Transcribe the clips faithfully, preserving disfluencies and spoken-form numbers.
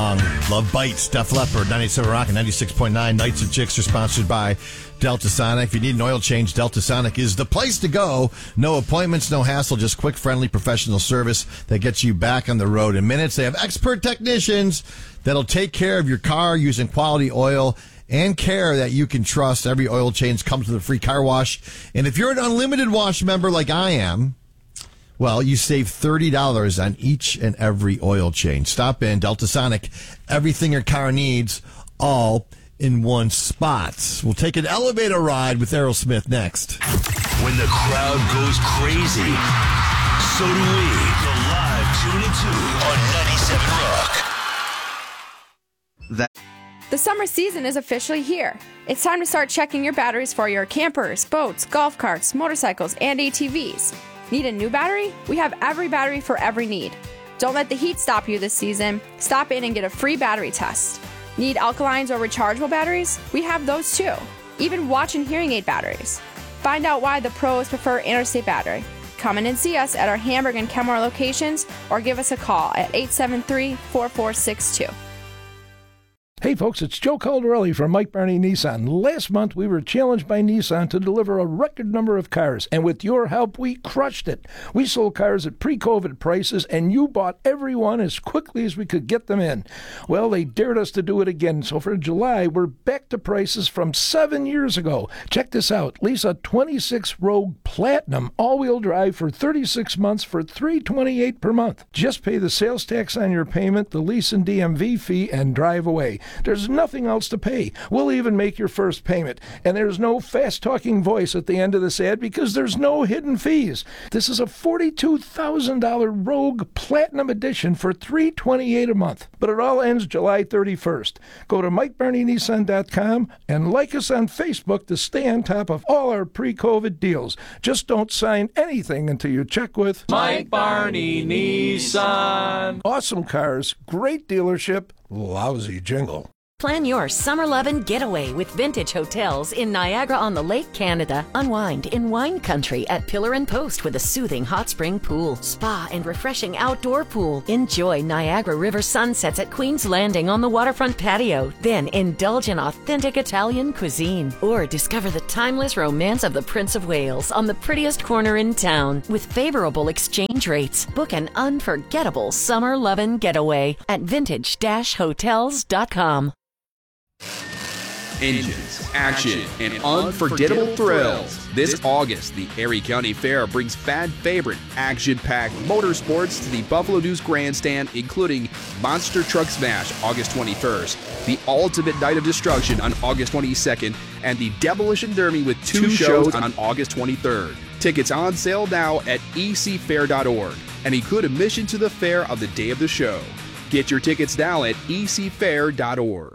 Um, Love Bites, Def Leppard, ninety-seven Rock and ninety-six point nine. Nights of Chicks are sponsored by Delta Sonic. If you need an oil change, Delta Sonic is the place to go. No appointments, no hassle, just quick, friendly, professional service that gets you back on the road in minutes. They have expert technicians that'll take care of your car using quality oil and care that you can trust. Every oil change comes with a free car wash. And if you're an unlimited wash member like I am, well, you save thirty dollars on each and every oil change. Stop in, Delta Sonic, everything your car needs, all in one spot. We'll take an elevator ride with Aerosmith next. When the crowd goes crazy, so do we. The live Tune into on ninety-seven Rock. That- The summer season is officially here. It's time to start checking your batteries for your campers, boats, golf carts, motorcycles, and A T Vs. Need a new battery? We have every battery for every need. Don't let the heat stop you this season. Stop in and get a free battery test. Need alkalines or rechargeable batteries? We have those too. Even watch and hearing aid batteries. Find out why the pros prefer Interstate Battery. Come in and see us at our Hamburg and Kenmore locations or give us a call at eight seven three, four four six two. Hey folks, it's Joe Caldarelli from Mike Barney Nissan. Last month we were challenged by Nissan to deliver a record number of cars, and with your help we crushed it. We sold cars at pre-COVID prices, and you bought every one as quickly as we could get them in. Well, they dared us to do it again, so for July we're back to prices from seven years ago. Check this out. Lease a twenty-six Rogue Platinum all-wheel drive for thirty-six months for three hundred twenty-eight dollars per month. Just pay the sales tax on your payment, the lease and D M V fee, and drive away. There's nothing else to pay. We'll even make your first payment. And there's no fast-talking voice at the end of this ad because there's no hidden fees. This is a forty-two thousand dollars Rogue Platinum Edition for three hundred twenty-eight dollars a month. But it all ends July thirty-first. Go to Mike Barney Nissan dot com and like us on Facebook to stay on top of all our pre-COVID deals. Just don't sign anything until you check with Mike Barney Nissan. Awesome cars, great dealership, lousy jingle. Plan your summer lovin' getaway with Vintage Hotels in Niagara-on-the-Lake, Canada. Unwind in wine country at Pillar and Post with a soothing hot spring pool, spa and refreshing outdoor pool. Enjoy Niagara River sunsets at Queen's Landing on the waterfront patio. Then indulge in authentic Italian cuisine. Or discover the timeless romance of the Prince of Wales on the prettiest corner in town. With favorable exchange rates, book an unforgettable summer lovin' getaway at vintage dash hotels dot com. Engines, action, and unforgettable thrills. This August, the Erie County Fair brings fan favorite, action-packed motorsports to the Buffalo News Grandstand, including Monster Truck Smash August twenty-first, the Ultimate Night of Destruction on August twenty-second, and the Demolition Derby with two, two shows on August twenty-third. Tickets on sale now at e c fair dot org and include admission to the fair on the day of the show. Get your tickets now at e c fair dot org.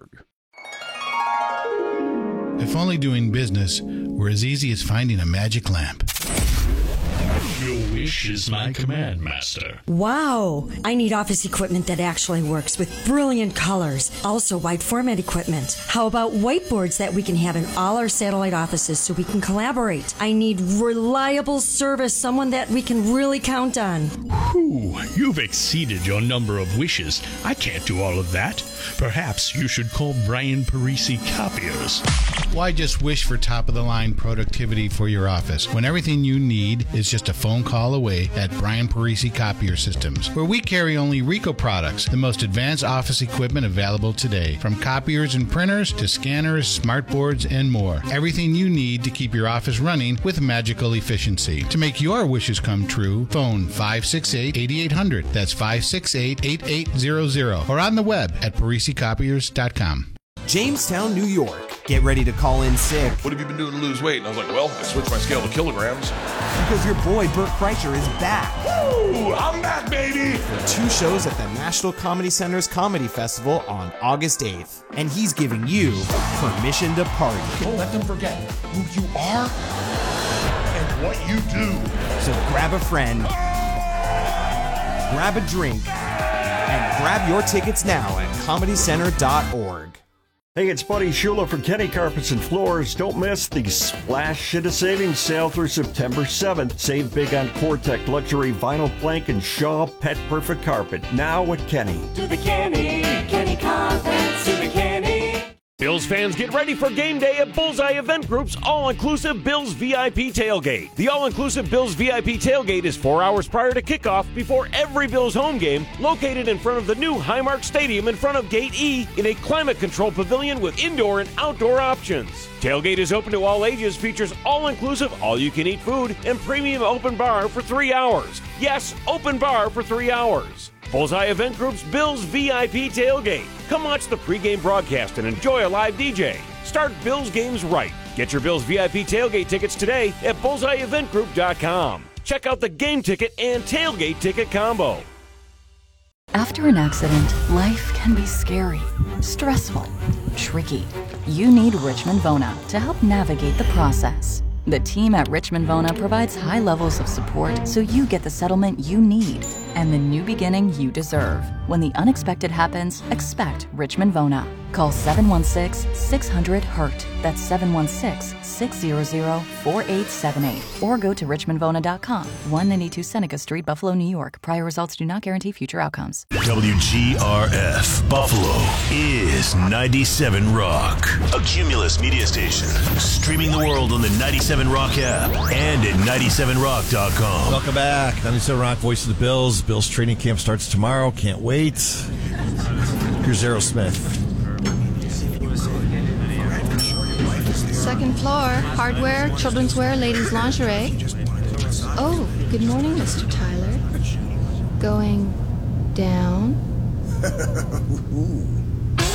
If only doing business were as easy as finding a magic lamp. Your wish is my command, Master. Wow! I need office equipment that actually works with brilliant colors. Also wide format equipment. How about whiteboards that we can have in all our satellite offices so we can collaborate? I need reliable service, someone that we can really count on. Whew, you've exceeded your number of wishes. I can't do all of that. Perhaps you should call Brian Parisi Copiers. Why just wish for top-of-the-line productivity for your office when everything you need is just a phone call away at Brian Parisi Copier Systems, where we carry only Ricoh products, the most advanced office equipment available today. From copiers and printers to scanners, smartboards, and more. Everything you need to keep your office running with magical efficiency. To make your wishes come true, phone five six eight, eight eight zero zero. That's five six eight, eight eight zero zero. Or on the web at parisi copiers dot com. Jamestown, New York. Get ready to call in sick. What have you been doing to lose weight? And I was like, well, I switched my scale to kilograms. Because your boy, Bert Kreischer, is back. Woo! I'm back, baby! For two shows at the National Comedy Center's Comedy Festival on August eighth. And he's giving you permission to party. Don't let them forget who you are and what you do. So grab a friend, grab a drink, and grab your tickets now at comedy center dot org. Hey, it's Buddy Shula for Kenny Carpets and Floors. Don't miss the Splash Shit of Savings sale through September seventh. Save big on Cortec Luxury Vinyl Plank and Shaw Pet Perfect Carpet. Now at Kenny. To the Kenny, Kenny Bills fans, get ready for game day at Bullseye Event Group's all-inclusive Bills V I P Tailgate. The all-inclusive Bills V I P Tailgate is four hours prior to kickoff before every Bills home game, located in front of the new Highmark Stadium in front of Gate E in a climate-controlled pavilion with indoor and outdoor options. Tailgate is open to all ages, features all-inclusive, all-you-can-eat food, and premium open bar for three hours. Yes, open bar for three hours. Bullseye Event Group's Bills V I P Tailgate. Come watch the pregame broadcast and enjoy a live D J. Start Bills games right. Get your Bills V I P Tailgate tickets today at bullseye event group dot com. Check out the game ticket and tailgate ticket combo. After an accident, life can be scary, stressful, tricky. You need Richmond Vona to help navigate the process. The team at Richmond Vona provides high levels of support so you get the settlement you need and the new beginning you deserve. When the unexpected happens, expect Richmond Vona. Call seven one six, six hundred, hurt. That's seven one six, six hundred, four eight seven eight. Or go to richmond vona dot com. one ninety-two Seneca Street, Buffalo, New York. Prior results do not guarantee future outcomes. W G R F Buffalo is ninety-seven Rock, a Cumulus media station. Streaming the world on the ninety-seven Rock app and at ninety-seven rock dot com. Welcome back. ninety-seven Rock, voice of the Bills. Bills training camp starts tomorrow. Can't wait. Here's Aerosmith. Second floor, hardware, children's wear, ladies' lingerie. Oh, good morning, Mister Tyler. Going down.